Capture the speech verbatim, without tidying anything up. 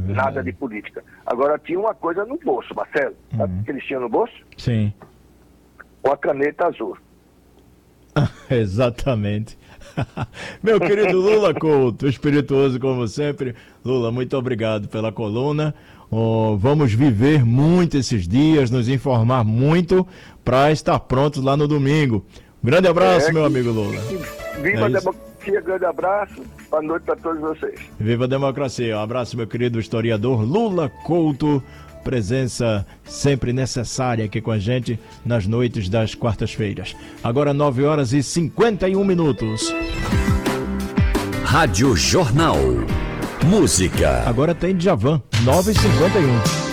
nada de política. Agora tinha uma coisa no bolso, Marcelo. Sabe Uhum. o que eles tinham no bolso? Sim. Uma caneta azul. Exatamente. Meu querido Lula Couto, espirituoso como sempre. Lula, muito obrigado pela coluna. Oh, vamos viver muito esses dias, nos informar muito para estar prontos lá no domingo. Um grande abraço, É, meu que- amigo Lula. Viva a É isso. democracia, grande abraço. Boa noite para todos vocês. Viva a democracia. Um abraço, meu querido historiador Lula Couto. Presença sempre necessária aqui com a gente nas noites das quartas-feiras. Agora nove horas e cinquenta e um minutos. Rádio Jornal. Música. Agora tem Djavan, nove e cinquenta e um.